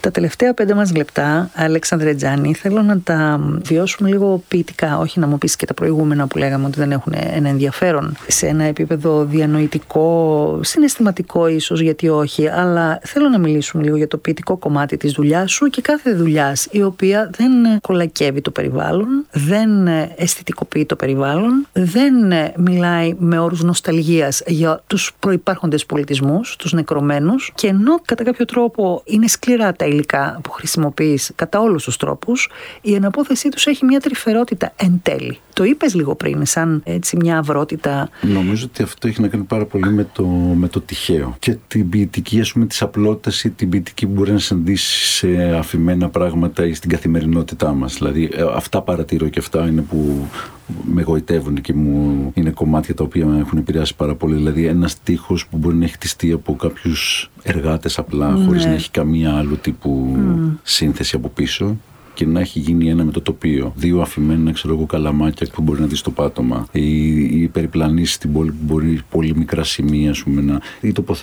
Τα τελευταία 5 μας λεπτά, Αλέξανδρε Τζάνη, θέλω να τα βιώσουμε λίγο ποιητικά, όχι να μου πεις και τα προηγούμενα που λέγαμε ότι δεν έχουν ένα ενδιαφέρον, σε ένα επίπεδο διανοητικό, συναισθηματικό ίσως, γιατί όχι, αλλά θέλω να μιλήσουμε λίγο για το ποιητικό κομμάτι της δουλειάς σου και κάθε δουλειάς η οποία δεν κολακεύει το περιβάλλον, δεν αισθητικοποιεί το περιβάλλον, δεν μιλάει με όρους νοσταλγίας για τους προϋπάρχοντες πολιτισμούς, τους νεκρωμένους, και ενώ κατά κάποιο τρόπο είναι σκληρά τα υλικά που χρησιμοποιείς κατά όλους τους τρόπους, η εναπόθεσή τους έχει μια τρυφερότητα εν τέλει. Το είπες λίγο πριν, σαν έτσι μια αυρότητα. Νομίζω ότι αυτό έχει να κάνει πάρα πολύ με το τυχαίο. Και την ποιητική, ας πούμε, της απλότητας ή την ποιητική που μπορεί να συναντήσει σε αφημένα πράγματα ή στην καθημερινότητά μας. Δηλαδή, αυτά παρατηρώ και αυτά είναι που με γοητεύουν και μου είναι κομμάτια τα οποία με έχουν επηρεάσει πάρα πολύ. Δηλαδή, ένας στίχος που μπορεί να έχει χτιστεί από κάποιους εργάτες απλά, χωρίς να έχει καμία άλλου τύπου σύνθεση από πίσω, και να έχει γίνει ένα με το τοπίο. 2 αφημένα, καλαμάκια που μπορεί να δει στο πάτωμα. Οι περιπλανήσεις στην πόλη που μπορεί πολύ μικρά σημεία, ας πούμε, ή